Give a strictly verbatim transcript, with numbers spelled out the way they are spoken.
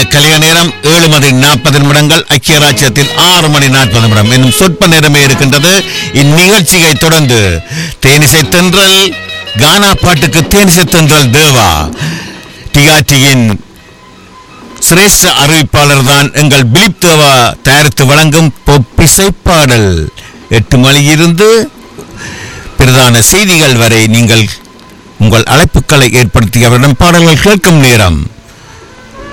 கலிய நேரம் ஏழு மணி நாற்பது நிமிடங்கள். ஐக்கிய ராஜ்யத்தில் ஆறு மணி நாற்பது நிமிடம் என்னும் சொற்ப நேரமே இருக்கின்றது. இந்நிகழ்ச்சியை தொடர்ந்து தேனிசை தென்றல் கானா பாட்டுக்கு தேனிசை தென்றல் தேவா டிஆர்டியின் சிரேஷ்ட அறிவிப்பாளர் தான் எங்கள் பிலிப் தேவா தயாரித்து வழங்கும் பொப்பிசை பாடல். எட்டு மணியிலிருந்து பிரதான செய்திகள் வரை நீங்கள் உங்கள் அழைப்புகளை ஏற்படுத்தி அவரிடம் பாடல்கள் கேட்கும் நேரம்.